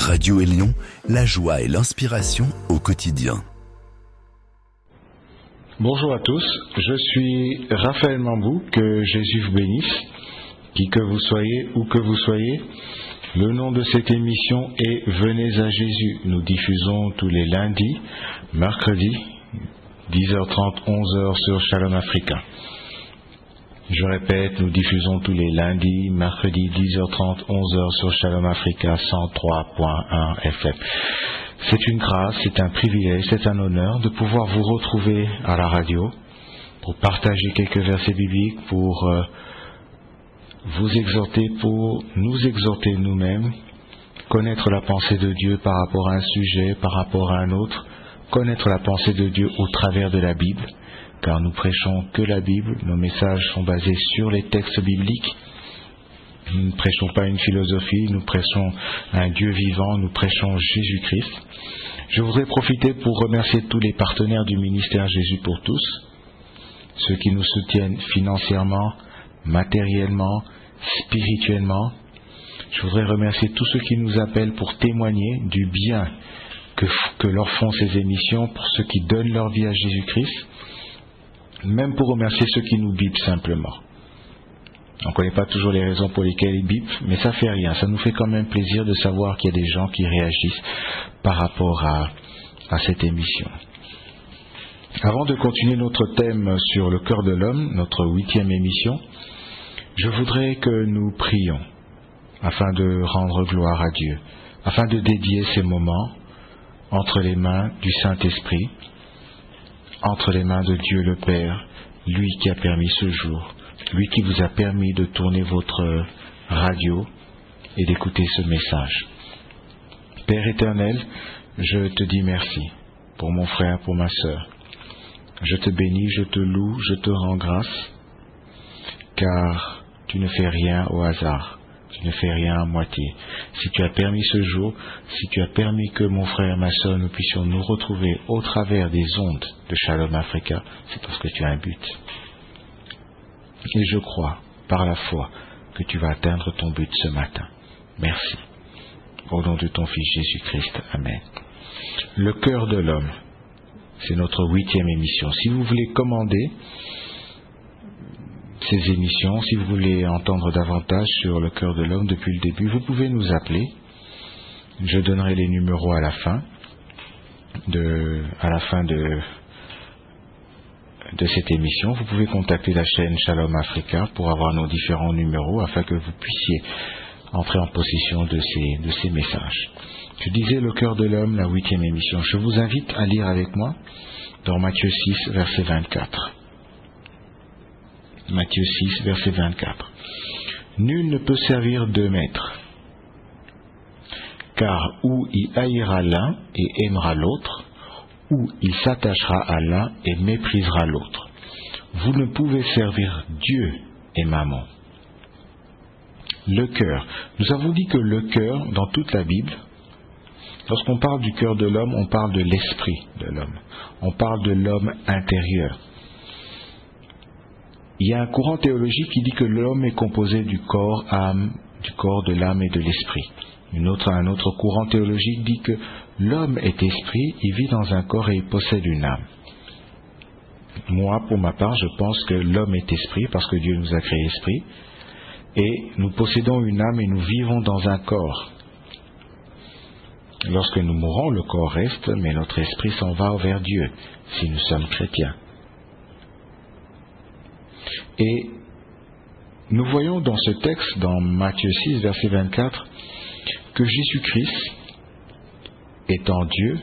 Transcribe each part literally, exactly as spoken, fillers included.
Radio Élion, la joie et l'inspiration au quotidien. Bonjour à tous, je suis Raphaël Mambou, que Jésus vous bénisse, qui que vous soyez, où que vous soyez. Le nom de cette émission est Venez à Jésus. Nous diffusons tous les lundis, mercredis, dix heures trente, onze heures sur Shalom Africa. Je répète, nous diffusons tous les lundis, mercredis, dix heures trente, onze heures sur Shalom Africa cent trois point un F M. C'est une grâce, c'est un privilège, c'est un honneur de pouvoir vous retrouver à la radio pour partager quelques versets bibliques, pour euh, vous exhorter, pour nous exhorter nous-mêmes, connaître la pensée de Dieu par rapport à un sujet, par rapport à un autre, connaître la pensée de Dieu au travers de la Bible, car nous prêchons que la Bible, nos messages sont basés sur les textes bibliques. Nous ne prêchons pas une philosophie, nous prêchons un Dieu vivant, nous prêchons Jésus-Christ. Je voudrais profiter pour remercier tous les partenaires du ministère Jésus pour tous, ceux qui nous soutiennent financièrement, matériellement, spirituellement. Je voudrais remercier tous ceux qui nous appellent pour témoigner du bien que, que leur font ces émissions, pour ceux qui donnent leur vie à Jésus-Christ, même pour remercier ceux qui nous bipent simplement. On ne connaît pas toujours les raisons pour lesquelles ils bipent, mais ça fait rien. Ça nous fait quand même plaisir de savoir qu'il y a des gens qui réagissent par rapport à, à cette émission. Avant de continuer notre thème sur le cœur de l'homme, notre huitième émission, je voudrais que nous prions afin de rendre gloire à Dieu, afin de dédier ces moments entre les mains du Saint-Esprit, entre les mains de Dieu le Père, lui qui a permis ce jour, lui qui vous a permis de tourner votre radio et d'écouter ce message. Père éternel, je te dis merci pour mon frère, pour ma sœur. Je te bénis, je te loue, je te rends grâce, car tu ne fais rien au hasard. Tu ne fais rien à moitié. Si tu as permis ce jour, si tu as permis que mon frère et ma sœur, nous puissions nous retrouver au travers des ondes de Shalom Africa, c'est parce que tu as un but. Et je crois, par la foi, que tu vas atteindre ton but ce matin. Merci. Au nom de ton Fils Jésus-Christ. Amen. Le cœur de l'homme, c'est notre huitième émission. Si vous voulez commander ces émissions, si vous voulez entendre davantage sur le cœur de l'homme depuis le début, vous pouvez nous appeler. Je donnerai les numéros à la fin de, à la fin de, de cette émission. Vous pouvez contacter la chaîne Shalom Africa pour avoir nos différents numéros afin que vous puissiez entrer en possession de ces, de ces messages. Je disais le cœur de l'homme, la huitième émission. Je vous invite à lire avec moi dans Matthieu six, verset vingt-quatre. Matthieu six, verset vingt-quatre. Nul ne peut servir deux maîtres, car ou il haïra l'un et aimera l'autre, ou il s'attachera à l'un et méprisera l'autre. Vous ne pouvez servir Dieu et Mammon. Le cœur. Nous avons dit que le cœur, dans toute la Bible, lorsqu'on parle du cœur de l'homme, on parle de l'esprit de l'homme. On parle de l'homme intérieur. Il y a un courant théologique qui dit que l'homme est composé du corps, âme, du corps, de l'âme et de l'esprit. Une autre, un autre courant théologique dit que l'homme est esprit, il vit dans un corps et il possède une âme. Moi, pour ma part, je pense que l'homme est esprit parce que Dieu nous a créé esprit, et nous possédons une âme et nous vivons dans un corps. Lorsque nous mourons, le corps reste, mais notre esprit s'en va vers Dieu, si nous sommes chrétiens. Et nous voyons dans ce texte, dans Matthieu six, verset vingt-quatre, que Jésus-Christ, étant Dieu,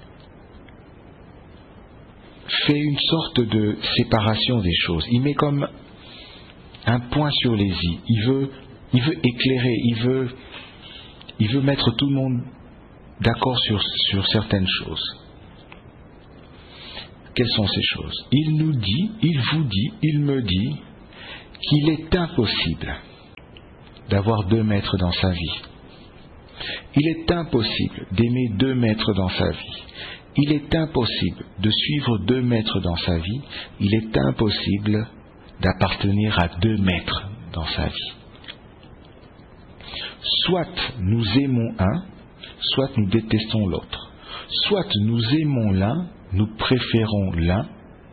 fait une sorte de séparation des choses. Il met comme un point sur les i. Il veut, il veut éclairer, il veut, il veut mettre tout le monde d'accord sur, sur certaines choses. Quelles sont ces choses? Il nous dit, il vous dit, il me dit qu'il est impossible d'avoir deux maîtres dans sa vie. Il est impossible d'aimer deux maîtres dans sa vie. Il est impossible de suivre deux maîtres dans sa vie. Il est impossible d'appartenir à deux maîtres dans sa vie. Soit nous aimons un, soit nous détestons l'autre. Soit nous aimons l'un, nous préférons l'un,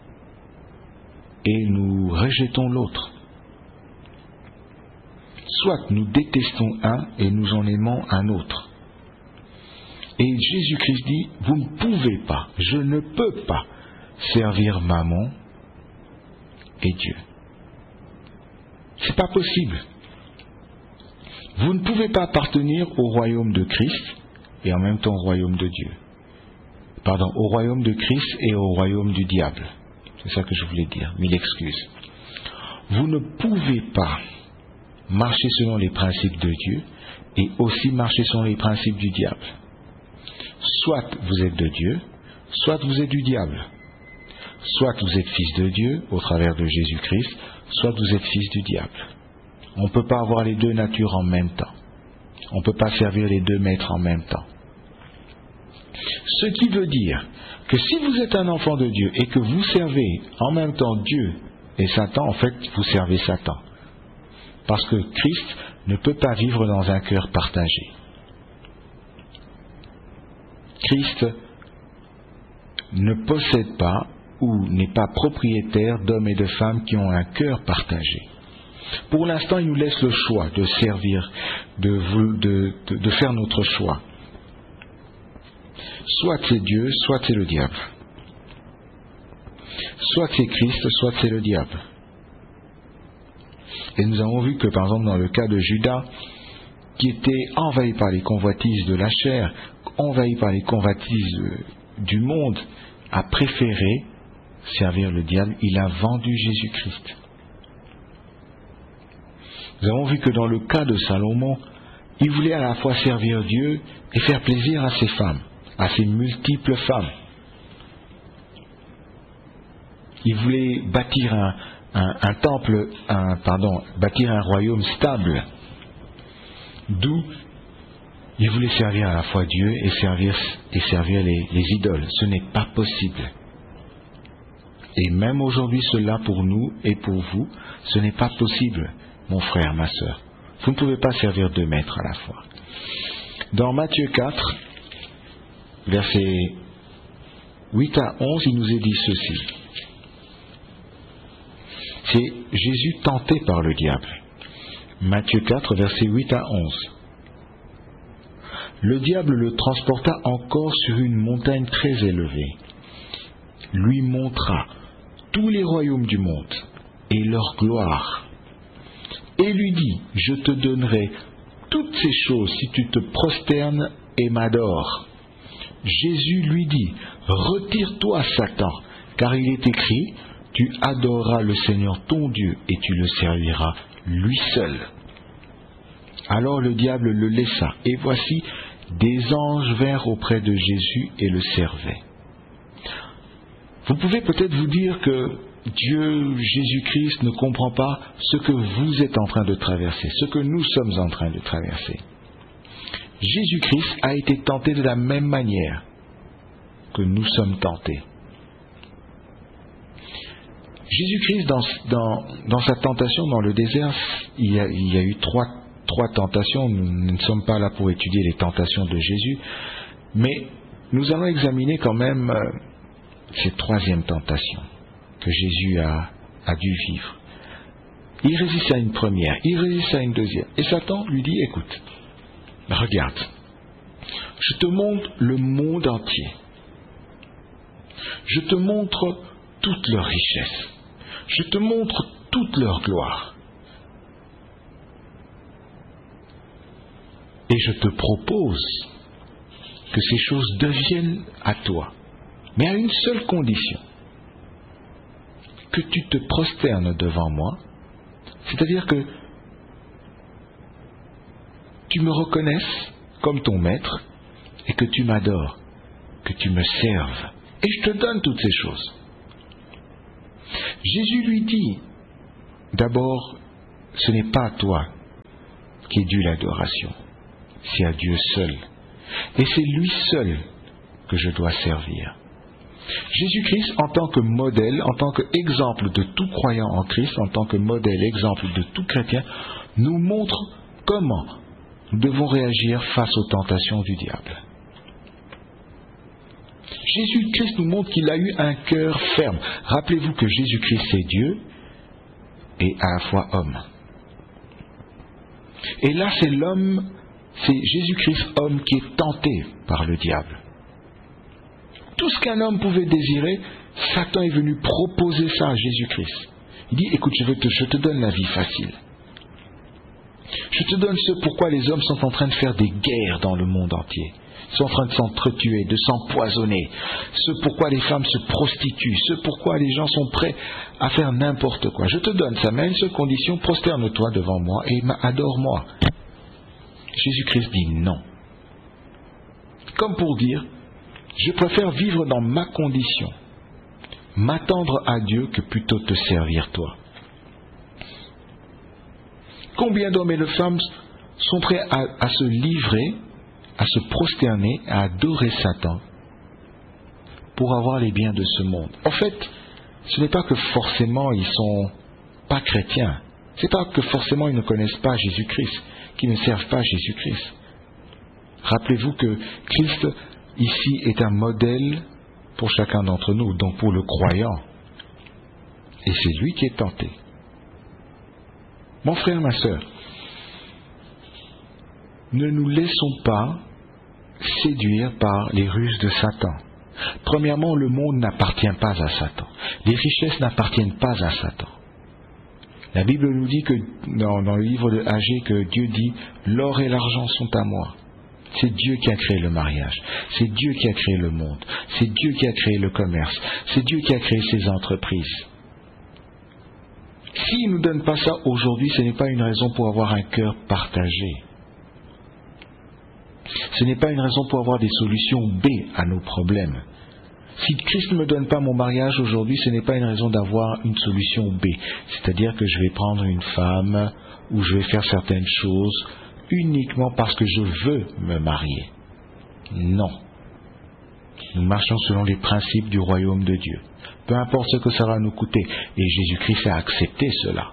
et nous rejetons l'autre. Soit nous détestons un et nous en aimons un autre. Et Jésus-Christ dit, vous ne pouvez pas, je ne peux pas servir Mammon et Dieu. C'est pas possible. Vous ne pouvez pas appartenir au royaume de Christ et en même temps au royaume de Dieu. Pardon, au royaume de Christ et au royaume du diable. C'est ça que je voulais dire, mille excuses. Vous ne pouvez pas marcher selon les principes de Dieu et aussi marcher selon les principes du diable. Soit vous êtes de Dieu, soit vous êtes du diable. Soit vous êtes fils de Dieu au travers de Jésus-Christ, soit vous êtes fils du diable. On ne peut pas avoir les deux natures en même temps. On ne peut pas servir les deux maîtres en même temps. Ce qui veut dire que si vous êtes un enfant de Dieu et que vous servez en même temps Dieu et Satan, en fait, vous servez Satan. Parce que Christ ne peut pas vivre dans un cœur partagé. Christ ne possède pas ou n'est pas propriétaire d'hommes et de femmes qui ont un cœur partagé. Pour l'instant, il nous laisse le choix de servir, de, de, de, de faire notre choix. Soit c'est Dieu, soit c'est le diable. Soit c'est Christ, soit c'est le diable. Et nous avons vu que, par exemple, dans le cas de Judas, qui était envahi par les convoitises de la chair, envahi par les convoitises du monde, a préféré servir le diable. Il a vendu Jésus-Christ. Nous avons vu que dans le cas de Salomon, il voulait à la fois servir Dieu et faire plaisir à ses femmes, à ses multiples femmes. Il voulait bâtir un, un, un temple, un, pardon, bâtir un royaume stable, d'où il voulait servir à la fois Dieu et servir, et servir les, les idoles. Ce n'est pas possible. Et même aujourd'hui, cela pour nous et pour vous, ce n'est pas possible, mon frère, ma sœur. Vous ne pouvez pas servir deux maîtres à la fois. Dans Matthieu quatre, versets huit à onze, il nous est dit ceci. C'est Jésus tenté par le diable. Matthieu quatre, versets huit à onze. Le diable le transporta encore sur une montagne très élevée, lui montra tous les royaumes du monde et leur gloire, et lui dit, je te donnerai toutes ces choses si tu te prosternes et m'adores. Jésus lui dit, retire-toi, Satan, car il est écrit, tu adoreras le Seigneur ton Dieu et tu le serviras lui seul. Alors le diable le laissa, et voici, des anges vinrent auprès de Jésus et le servaient. Vous pouvez peut-être vous dire que Dieu, Jésus-Christ, ne comprend pas ce que vous êtes en train de traverser, ce que nous sommes en train de traverser. Jésus-Christ a été tenté de la même manière que nous sommes tentés. Jésus-Christ, dans, dans, dans sa tentation dans le désert, il y a, il y a eu trois, trois tentations. Nous ne sommes pas là pour étudier les tentations de Jésus, mais nous allons examiner quand même euh, cette troisième tentation que Jésus a, a dû vivre. Il résiste à une première, il résiste à une deuxième. Et Satan lui dit, écoute, regarde, je te montre le monde entier. Je te montre toute leur richesse. Je te montre toute leur gloire. Et je te propose que ces choses deviennent à toi, mais à une seule condition, que tu te prosternes devant moi, c'est-à-dire que tu me reconnaisses comme ton maître et que tu m'adores, que tu me serves, et je te donne toutes ces choses. Jésus lui dit, d'abord, ce n'est pas à toi qui est due l'adoration, c'est à Dieu seul. Et c'est lui seul que je dois servir. Jésus-Christ, en tant que modèle, en tant qu'exemple de tout croyant en Christ, en tant que modèle, exemple de tout chrétien, nous montre comment Nous devons réagir face aux tentations du diable. Jésus-Christ nous montre qu'il a eu un cœur ferme. Rappelez-vous que Jésus-Christ c'est Dieu et à la fois homme. Et là c'est l'homme, c'est Jésus-Christ homme qui est tenté par le diable. Tout ce qu'un homme pouvait désirer, Satan est venu proposer ça à Jésus-Christ. Il dit, écoute, je, veux te, je te donne la vie facile. Je te donne ce pourquoi les hommes sont en train de faire des guerres dans le monde entier. Ils sont en train de s'entretuer, de s'empoisonner. Ce pourquoi les femmes se prostituent. Ce pourquoi les gens sont prêts à faire n'importe quoi. Je te donne ça, mais à une seule condition, prosterne-toi devant moi et adore-moi. Jésus-Christ dit non. Comme pour dire, je préfère vivre dans ma condition, m'attendre à Dieu que plutôt te servir toi. Combien d'hommes et de femmes sont prêts à, à se livrer, à se prosterner, à adorer Satan pour avoir les biens de ce monde? En fait, ce n'est pas que forcément ils sont pas chrétiens. Ce n'est pas que forcément ils ne connaissent pas Jésus-Christ, qu'ils ne servent pas Jésus-Christ. Rappelez-vous que Christ ici est un modèle pour chacun d'entre nous, donc pour le croyant. Et c'est lui qui est tenté. Mon frère, ma sœur, ne nous laissons pas séduire par les ruses de Satan. Premièrement, le monde n'appartient pas à Satan. Les richesses n'appartiennent pas à Satan. La Bible nous dit que dans, dans le livre de Agée que Dieu dit « L'or et l'argent sont à moi ». C'est Dieu qui a créé le mariage. C'est Dieu qui a créé le monde. C'est Dieu qui a créé le commerce. C'est Dieu qui a créé ces entreprises. S'il ne nous donne pas ça aujourd'hui, ce n'est pas une raison pour avoir un cœur partagé. Ce n'est pas une raison pour avoir des solutions B à nos problèmes. Si Christ ne me donne pas mon mariage aujourd'hui, ce n'est pas une raison d'avoir une solution B. C'est-à-dire que je vais prendre une femme ou je vais faire certaines choses uniquement parce que je veux me marier. Non. Nous marchons selon les principes du royaume de Dieu. Peu importe ce que ça va nous coûter. Et Jésus-Christ a accepté cela.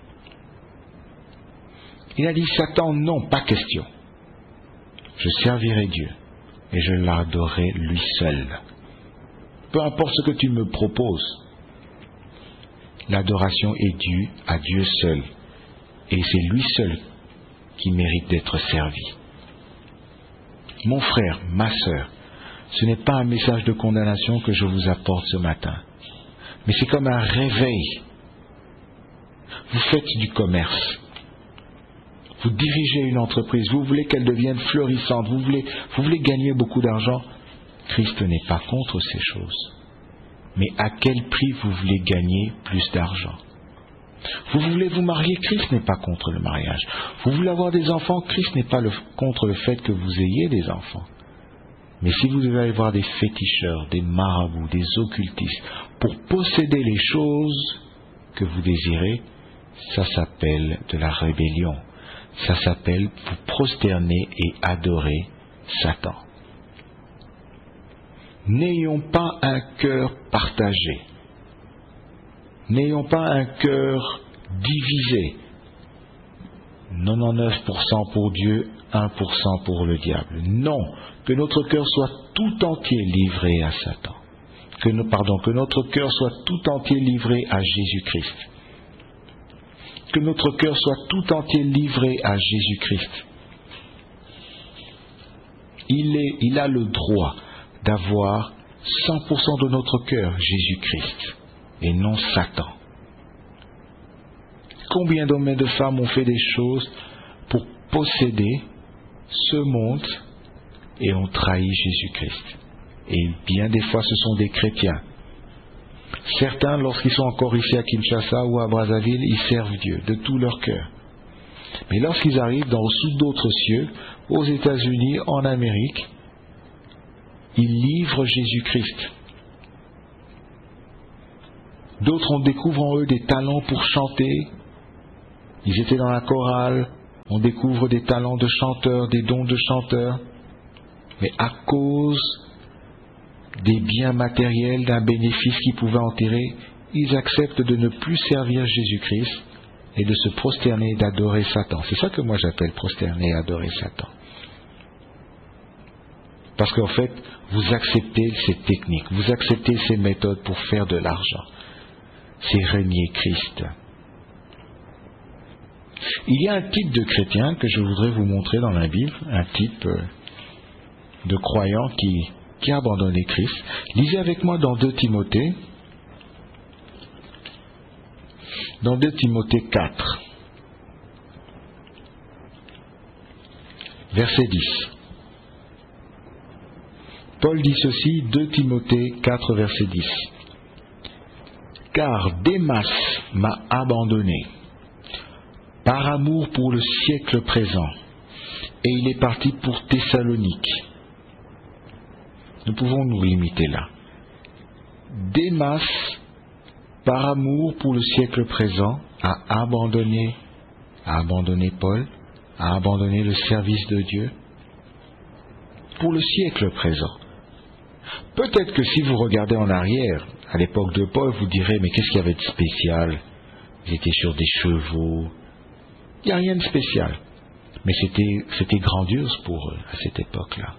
Il a dit, Satan, non, pas question. Je servirai Dieu et je l'adorerai lui seul. Peu importe ce que tu me proposes, l'adoration est due à Dieu seul. Et c'est lui seul qui mérite d'être servi. Mon frère, ma sœur, ce n'est pas un message de condamnation que je vous apporte ce matin, mais c'est comme un réveil. Vous faites du commerce, vous dirigez une entreprise, vous voulez qu'elle devienne florissante, vous voulez, vous voulez gagner beaucoup d'argent. Christ n'est pas contre ces choses, mais à quel prix vous voulez gagner plus d'argent? Vous voulez vous marier, Christ n'est pas contre le mariage. Vous voulez avoir des enfants, Christ n'est pas le, contre le fait que vous ayez des enfants. Mais si vous devez aller voir des féticheurs, des marabouts, des occultistes, pour posséder les choses que vous désirez, ça s'appelle de la rébellion. Ça s'appelle vous prosterner et adorer Satan. N'ayons pas un cœur partagé. N'ayons pas un cœur divisé. quatre-vingt-dix-neuf pour cent pour Dieu, un pour cent pour le diable. Non, que notre cœur soit tout entier livré à Satan. Que, nous, pardon, que notre cœur soit tout entier livré à Jésus-Christ. Que notre cœur soit tout entier livré à Jésus-Christ. Il, est, il a le droit d'avoir cent pour cent de notre cœur Jésus-Christ et non Satan. Combien d'hommes et de femmes ont fait des choses pour posséder ce monde et ont trahi Jésus-Christ? Et bien des fois ce sont des chrétiens. Certains, lorsqu'ils sont encore ici à Kinshasa ou à Brazzaville, ils servent Dieu de tout leur cœur. Mais lorsqu'ils arrivent dans sous d'autres cieux, aux États-Unis, en Amérique, ils livrent Jésus-Christ. D'autres, on découvre en eux des talents pour chanter. Ils étaient dans la chorale. On découvre des talents de chanteurs, des dons de chanteurs. Mais à cause des biens matériels, d'un bénéfice qu'ils pouvaient en tirer, ils acceptent de ne plus servir Jésus-Christ et de se prosterner et d'adorer Satan. C'est ça que moi j'appelle prosterner et adorer Satan. Parce qu'en fait, vous acceptez ces techniques, vous acceptez ces méthodes pour faire de l'argent. C'est renier Christ. Il y a un type de chrétien que je voudrais vous montrer dans la Bible, un type de croyant qui, qui a abandonné Christ. Lisez avec moi dans deux Timothée, dans deux Timothée quatre, verset dix. Paul dit ceci, deux Timothée quatre, verset dix. Car Démas m'a abandonné par amour pour le siècle présent, et il est parti pour Thessalonique. Nous pouvons nous limiter là. Démas, par amour pour le siècle présent, a abandonné, a abandonné Paul, a abandonné le service de Dieu pour le siècle présent. Peut-être que si vous regardez en arrière, à l'époque de Paul, vous direz, mais qu'est-ce qu'il y avait de spécial? Ils étaient sur des chevaux. Il n'y a rien de spécial. Mais c'était, c'était grandiose pour eux à cette époque-là.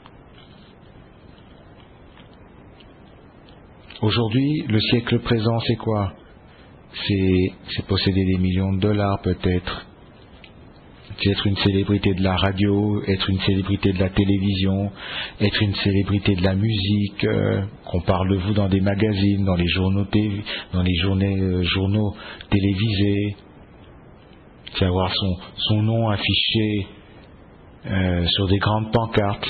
Aujourd'hui, le siècle présent, c'est quoi? C'est, c'est posséder des millions de dollars peut-être. C'est être une célébrité de la radio, être une célébrité de la télévision, être une célébrité de la musique, euh, qu'on parle de vous dans des magazines, dans les journaux, té- dans les journées, euh, journaux télévisés. C'est avoir son, son nom affiché euh, sur des grandes pancartes.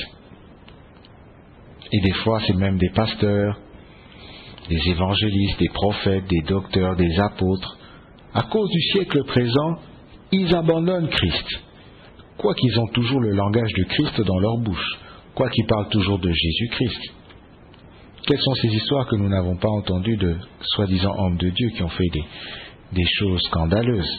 Et des fois, c'est même des pasteurs, des évangélistes, des prophètes, des docteurs, des apôtres. À cause du siècle présent, ils abandonnent Christ. Quoiqu'ils ont toujours le langage de Christ dans leur bouche, quoiqu'ils parlent toujours de Jésus-Christ. Quelles sont ces histoires que nous n'avons pas entendues de soi-disant hommes de Dieu qui ont fait des, des choses scandaleuses?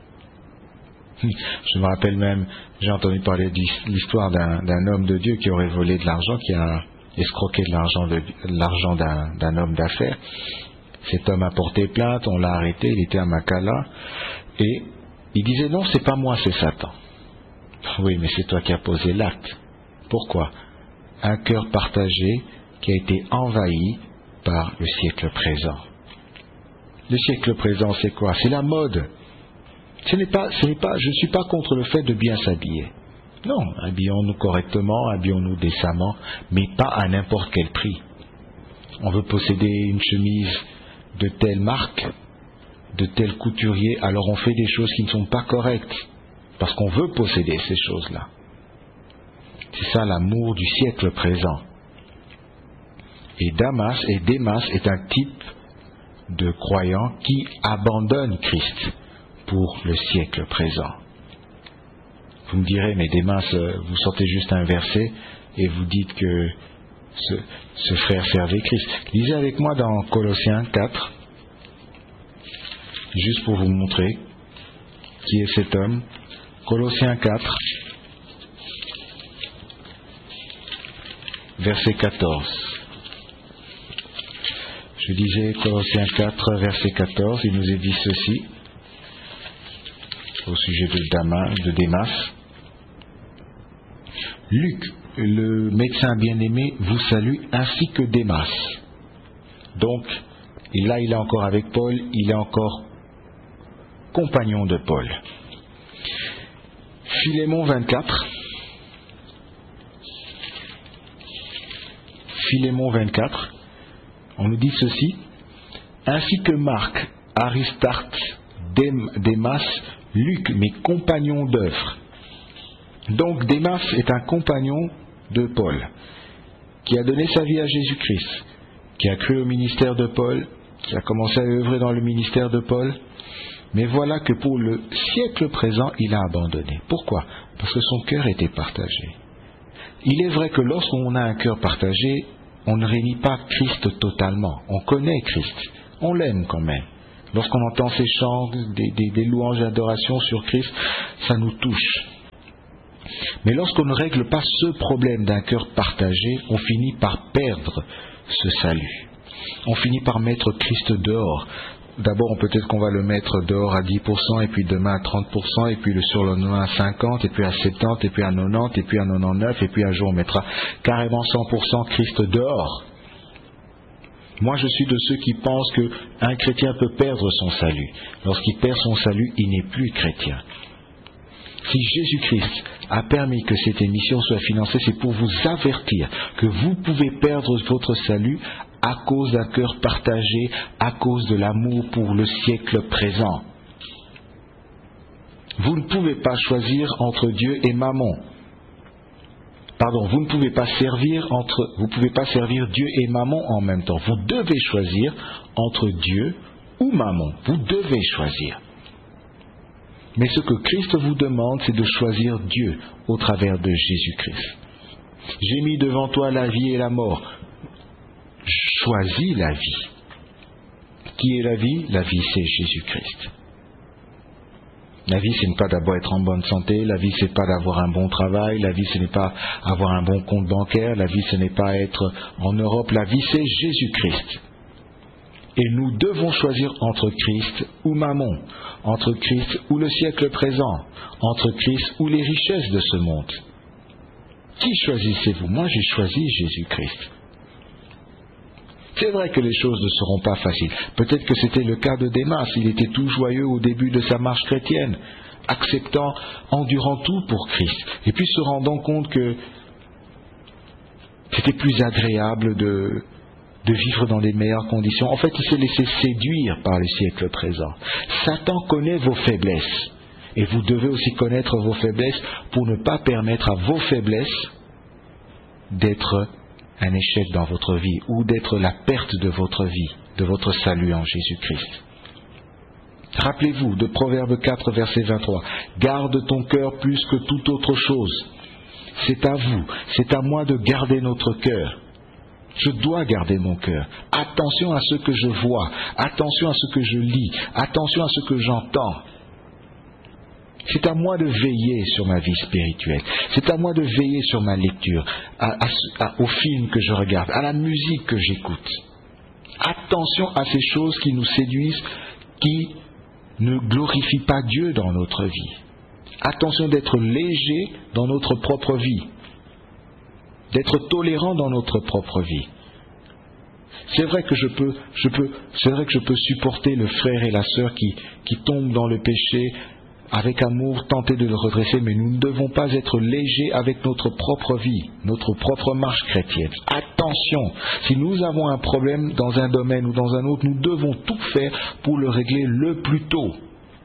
Je me rappelle même, j'ai entendu parler de l'histoire d'un, d'un homme de Dieu qui aurait volé de l'argent, qui a escroqué de l'argent, de, de l'argent d'un, d'un homme d'affaires. Cet homme a porté plainte, on l'a arrêté, il était à Makala, et il disait non, c'est pas moi, c'est Satan. Oui, mais c'est toi qui as posé l'acte. Pourquoi? Un cœur partagé qui a été envahi par le siècle présent. Le siècle présent, c'est quoi? C'est la mode. Ce n'est pas, ce n'est pas, je ne suis pas contre le fait de bien s'habiller. Non, habillons-nous correctement, habillons-nous décemment, mais pas à n'importe quel prix. On veut posséder une chemise de telle marque, de tel couturier, alors on fait des choses qui ne sont pas correctes, parce qu'on veut posséder ces choses-là. C'est ça l'amour du siècle présent. Et Damas et Démas est un type de croyant qui abandonne Christ pour le siècle présent. Vous me direz, mais Démas, vous sortez juste un verset et vous dites que ce, ce frère servait Christ. Lisez avec moi dans Colossiens quatre, juste pour vous montrer qui est cet homme. Colossiens quatre, verset quatorze. Je disais Colossiens quatre, verset quatorze, il nous est dit ceci au sujet de, Damas, de Démas. Luc, le médecin bien-aimé, vous salue ainsi que Démas. Donc, et là il est encore avec Paul, il est encore compagnon de Paul. Philémon vingt-quatre. Philémon vingt-quatre. On nous dit ceci. Ainsi que Marc, Aristarque, Démas, Luc, mes compagnons d'œuvre. Donc Démas est un compagnon de Paul, qui a donné sa vie à Jésus-Christ, qui a cru au ministère de Paul, qui a commencé à œuvrer dans le ministère de Paul. Mais voilà que pour le siècle présent, il a abandonné. Pourquoi? Parce que son cœur était partagé. Il est vrai que lorsqu'on a un cœur partagé, on ne réunit pas Christ totalement. On connaît Christ, on l'aime quand même. Lorsqu'on entend ces chants, des, des, des louanges et adorations sur Christ, ça nous touche. Mais lorsqu'on ne règle pas ce problème d'un cœur partagé, on finit par perdre ce salut. On finit par mettre Christ dehors. d'abord peut-être qu'on va le mettre dehors à dix pour cent, et puis demain à trente pour cent, et puis le surlendemain à cinquante, et puis à soixante-dix, et puis à quatre-vingt-dix, et puis à quatre-vingt-dix-neuf, et puis un jour on mettra carrément cent pour cent Christ dehors. Moi je suis de ceux qui pensent qu'un chrétien peut perdre son salut. Lorsqu'il perd son salut, il n'est plus chrétien. Si Jésus-Christ a permis que cette émission soit financée, c'est pour vous avertir que vous pouvez perdre votre salut à cause d'un cœur partagé, à cause de l'amour pour le siècle présent. Vous ne pouvez pas choisir entre Dieu et Mammon. Pardon, vous ne pouvez pas servir entre, vous pouvez pas servir Dieu et Mammon en même temps. Vous devez choisir entre Dieu ou Mammon. Vous devez choisir. Mais ce que Christ vous demande, c'est de choisir Dieu au travers de Jésus-Christ. J'ai mis devant toi la vie et la mort. Choisis la vie. Qui est la vie? La vie, c'est Jésus-Christ. La vie, ce n'est pas d'abord être en bonne santé. La vie, ce n'est pas d'avoir un bon travail. La vie, ce n'est pas avoir un bon compte bancaire. La vie, ce n'est pas être en Europe. La vie, c'est Jésus-Christ. Et nous devons choisir entre Christ ou Mammon, entre Christ ou le siècle présent, entre Christ ou les richesses de ce monde. Qui choisissez-vous? Moi, j'ai choisi Jésus-Christ. C'est vrai que les choses ne seront pas faciles. Peut-être que c'était le cas de Démas. Il était tout joyeux au début de sa marche chrétienne, acceptant, endurant tout pour Christ. Et puis se rendant compte que c'était plus agréable de, de vivre dans les meilleures conditions. En fait, il s'est laissé séduire par le siècle présent. Satan connaît vos faiblesses. Et vous devez aussi connaître vos faiblesses pour ne pas permettre à vos faiblesses d'être un échec dans votre vie ou d'être la perte de votre vie, de votre salut en Jésus-Christ. Rappelez-vous de Proverbe quatre, verset vingt-trois. Garde ton cœur plus que toute autre chose. C'est à vous, c'est à moi de garder notre cœur. Je dois garder mon cœur. Attention à ce que je vois, attention à ce que je lis, attention à ce que j'entends. C'est à moi de veiller sur ma vie spirituelle. C'est à moi de veiller sur ma lecture, à, à, à, aux films que je regarde, à la musique que j'écoute. Attention à ces choses qui nous séduisent, qui ne glorifient pas Dieu dans notre vie. Attention d'être léger dans notre propre vie, d'être tolérant dans notre propre vie. C'est vrai que je peux, je peux, c'est vrai que je peux supporter le frère et la sœur qui, qui tombent dans le péché, avec amour, tenter de le redresser, mais nous ne devons pas être légers avec notre propre vie, notre propre marche chrétienne. Attention, si nous avons un problème dans un domaine ou dans un autre, nous devons tout faire pour le régler le plus tôt.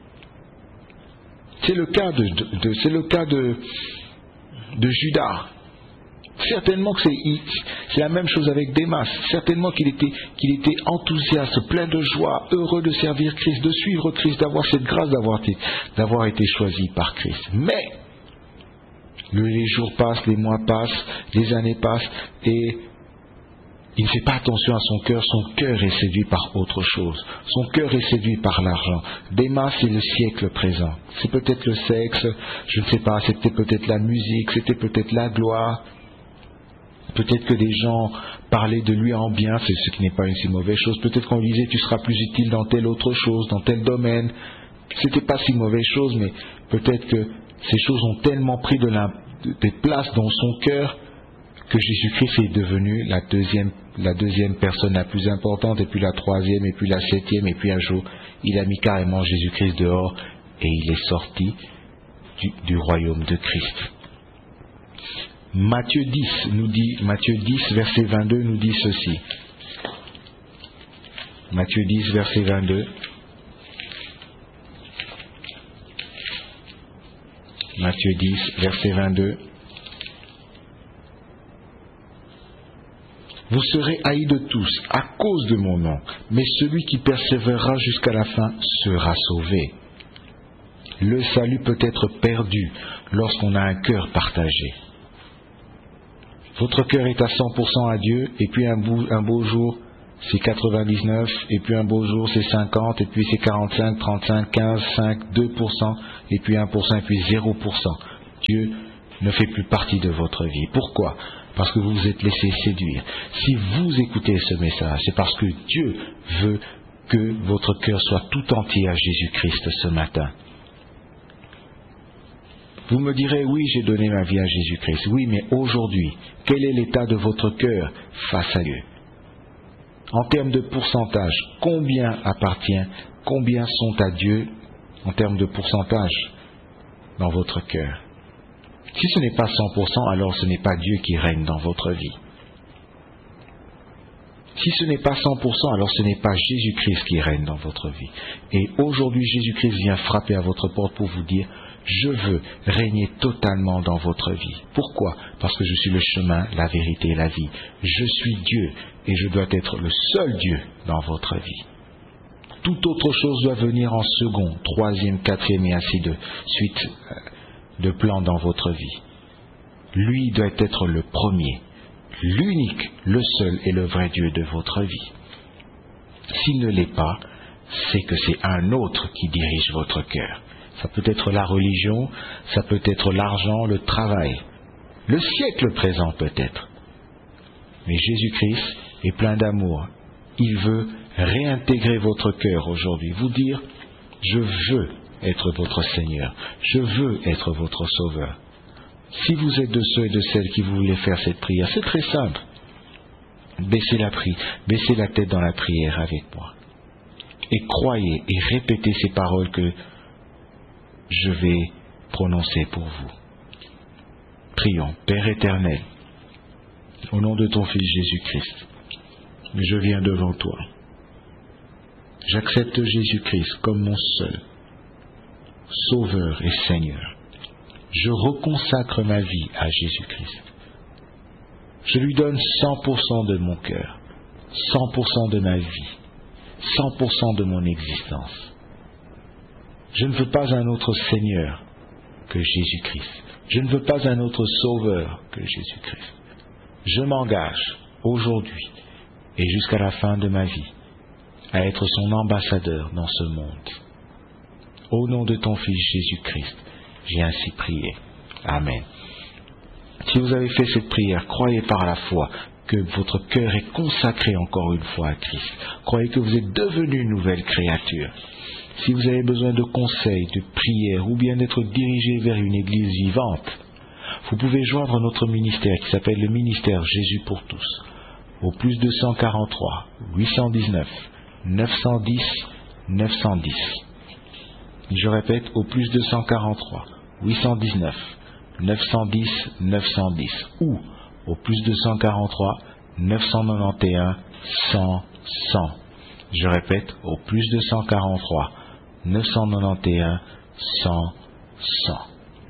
C'est le cas de, de, de c'est le cas de, de Judas. Certainement que c'est, c'est la même chose avec Démas. Certainement qu'il était, qu'il était enthousiaste, plein de joie, heureux de servir Christ, de suivre Christ, d'avoir cette grâce d'avoir été, d'avoir été choisi par Christ. Mais le, les jours passent, les mois passent, les années passent, et il ne fait pas attention à son cœur. Son cœur est séduit par autre chose. Son cœur est séduit par l'argent. Démas, c'est le siècle présent. C'est peut-être le sexe, je ne sais pas, c'était peut-être la musique, c'était peut-être la gloire. Peut-être que des gens parlaient de lui en bien, c'est ce qui n'est pas une si mauvaise chose. Peut-être qu'on lui disait tu seras plus utile dans telle autre chose, dans tel domaine. C'était pas si mauvaise chose, mais peut-être que ces choses ont tellement pris de la, de, de place dans son cœur que Jésus-Christ est devenu la deuxième, la deuxième personne la plus importante, et puis la troisième, et puis la septième, et puis un jour, il a mis carrément Jésus-Christ dehors, et il est sorti du, du royaume de Christ. Matthieu dix nous dit, Matthieu dix, verset vingt-deux nous dit ceci. Matthieu dix, verset vingt-deux. Matthieu dix, verset vingt-deux. Vous serez haïs de tous à cause de mon nom, mais celui qui persévérera jusqu'à la fin sera sauvé. Le salut peut être perdu lorsqu'on a un cœur partagé. Votre cœur est à cent pour cent à Dieu, et puis un beau, un beau jour, c'est quatre-vingt-dix-neuf, et puis un beau jour, c'est cinquante, et puis c'est quarante-cinq, trente-cinq, quinze, cinq, deux pour cent, et puis un pour cent, et puis zéro pour cent. Dieu ne fait plus partie de votre vie. Pourquoi? Parce que vous vous êtes laissé séduire. Si vous écoutez ce message, c'est parce que Dieu veut que votre cœur soit tout entier à Jésus-Christ ce matin. Vous me direz, oui, j'ai donné ma vie à Jésus-Christ. Oui, mais aujourd'hui, quel est l'état de votre cœur face à Dieu? En termes de pourcentage, combien appartient, combien sont à Dieu en termes de pourcentage dans votre cœur? Si ce n'est pas cent pour cent, alors ce n'est pas Dieu qui règne dans votre vie. Si ce n'est pas cent pour cent, alors ce n'est pas Jésus-Christ qui règne dans votre vie. Et aujourd'hui, Jésus-Christ vient frapper à votre porte pour vous dire, je veux régner totalement dans votre vie. Pourquoi? Parce que je suis le chemin, la vérité et la vie. Je suis Dieu et je dois être le seul Dieu dans votre vie. Toute autre chose doit venir en second, troisième, quatrième et ainsi de suite de plan dans votre vie. Lui doit être le premier, l'unique, le seul et le vrai Dieu de votre vie. S'il ne l'est pas, c'est que c'est un autre qui dirige votre cœur. Ça peut être la religion, ça peut être l'argent, le travail, le siècle présent peut-être. Mais Jésus-Christ est plein d'amour. Il veut réintégrer votre cœur aujourd'hui, vous dire, je veux être votre Seigneur, je veux être votre Sauveur. Si vous êtes de ceux et de celles qui voulaient faire cette prière, c'est très simple. Baissez la prière, baissez la tête dans la prière avec moi. Et croyez et répétez ces paroles que je vais prononcer pour vous. Prions. Père éternel, au nom de ton Fils Jésus-Christ, je viens devant toi. J'accepte Jésus-Christ comme mon seul Sauveur et Seigneur. Je reconsacre ma vie à Jésus-Christ. Je lui donne cent pour cent de mon cœur, cent pour cent de ma vie, cent pour cent de mon existence. Je ne veux pas un autre Seigneur que Jésus-Christ. Je ne veux pas un autre Sauveur que Jésus-Christ. Je m'engage aujourd'hui et jusqu'à la fin de ma vie à être son ambassadeur dans ce monde. Au nom de ton Fils Jésus-Christ, j'ai ainsi prié. Amen. Si vous avez fait cette prière, croyez par la foi que votre cœur est consacré encore une fois à Christ. Croyez que vous êtes devenu une nouvelle créature. Si vous avez besoin de conseils, de prières ou bien d'être dirigé vers une église vivante, vous pouvez joindre notre ministère qui s'appelle le ministère Jésus pour tous au plus deux cent quarante-trois, huit cent dix-neuf, neuf cent dix, neuf cent dix. Je répète, au plus deux cent quarante-trois, huit cent dix-neuf, neuf cent dix, neuf cent dix ou au plus deux cent quarante-trois, neuf cent quatre-vingt-onze, cent, cent. Je répète, au plus deux cent quarante-trois, neuf cent quatre-vingt-onze, cent, cent.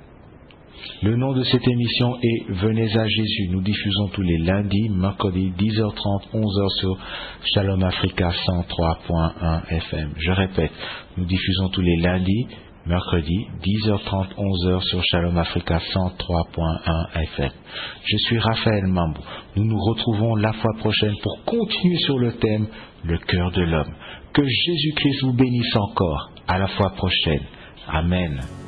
Le nom de cette émission est Venez à Jésus. Nous diffusons tous les lundis, mercredis, dix heures trente, onze heures sur Shalom Africa cent trois point un F M. Je répète, nous diffusons tous les lundis, mercredis, dix heures trente, onze heures sur Shalom Africa cent trois point un F M. Je suis Raphaël Mambou. Nous nous retrouvons la fois prochaine pour continuer sur le thème Le cœur de l'homme. Que Jésus-Christ vous bénisse encore. À la fois prochaine. Amen.